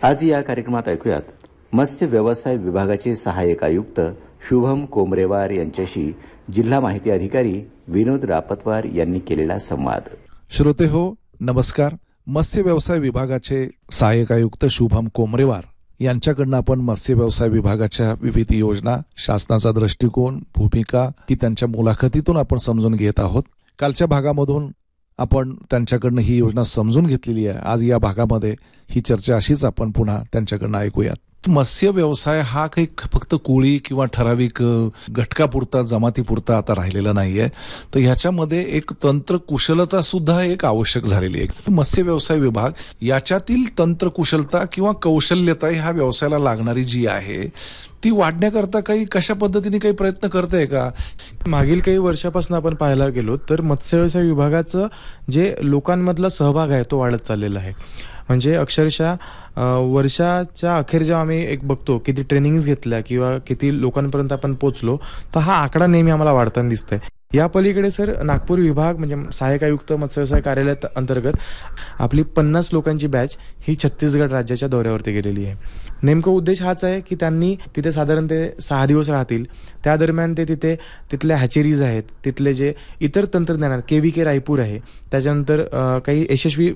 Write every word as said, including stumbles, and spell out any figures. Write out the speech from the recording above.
आज या कार्यक्रमात ऐकूयात मत्स्य व्यवसाय विभागाचे सहाय्यक आयुक्त शुभम कोमरेवार यांच्याशी जिल्हा माहिती अधिकारी विनोद रापतवार यांनी केलेला संवाद. श्रोते हो, नमस्कार. मत्स्य व्यवसाय विभागाचे सहाय्यक आयुक्त शुभम कोमरेवार यांच्याकडनं आपण मत्स्य व्यवसाय विभागाच्या विविध योजना, शासनाचा दृष्टिकोन, भूमिका की त्यांच्या मुलाखतीतून आपण समजून घेत आहोत. कालच्या भागामधून आपण त्यांच्याकडनं ही योजना समजून घेतलेली आहे. आज या भागामध्ये ही चर्चा अशीच आपण पुन्हा त्यांच्याकडनं ऐकूयात. मत्स्य व्यवसाय हा काही फक्त कोळी किंवा ठराविक घटकापुरता, जमातीपुरता आता राहिलेला नाहीये. तर ह्याच्यामध्ये एक तंत्र कुशलता सुद्धा एक आवश्यक झालेली आहे. मत्स्य व्यवसाय विभाग याच्यातील तंत्र कुशलता किंवा कौशल्यता ह्या व्यवसायाला लागणारी जी आहे ती वाढण्याकरता काही कशा पद्धतीने काही प्रयत्न करते का? मागील काही वर्षापासून आपण पाहायला गेलो तर मत्स्य व्यवसाय विभागाचं जे लोकांमधला सहभाग आहे तो वाढत चाललेला आहे. म्हणजे अक्षरशः वर्षाच्या अखेर जेव्हा आम्ही एक बघतो किती ट्रेनिंग्स घेतल्या किंवा किती लोकांपर्यंत आपण पोहोचलो, तर हा आकडा नेहमी आम्हाला वाढताना दिसतोय. या पलीकडे सर नागपूर विभाग म्हणजे सहाय्यक आयुक्त मत्स्य व्यवसाय कार्यालय अंतर्गत आपली पन्नास लोकांची बॅच ही छत्तीसगड राज्याच्या दौऱ्यावरती गेलेली आहे. नेमका उद्देश हाच आहे की त्यांनी तिथे साधारण ते सहा दिवस राहतील. त्या दरम्यान ते तिथे तिथल्या हॅचेरीज आहेत, तिथले जे इतर तंत्रज्ञान के व्ही के रायपूर आहे, त्याच्यानंतर काही यशस्वी